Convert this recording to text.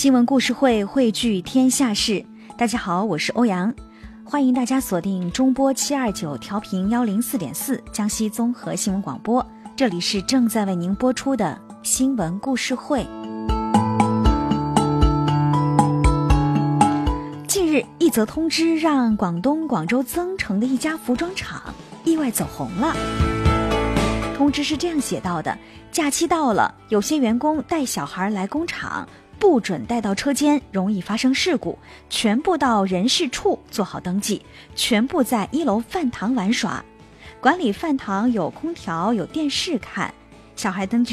新闻故事会汇聚天下事。大家好，我是欧阳，欢迎大家锁定中波729调频104.4江西综合新闻广播，这里是正在为您播出的新闻故事会。近日，一则通知让广东广州增城的一家服装厂意外走红了。通知是这样写到的：假期到了，有些员工带小孩来工厂，不准带到车间，容易发生事故，全部到人事处做好登记，全部在1楼饭堂玩耍。管理饭堂有空调有电视看，小孩登记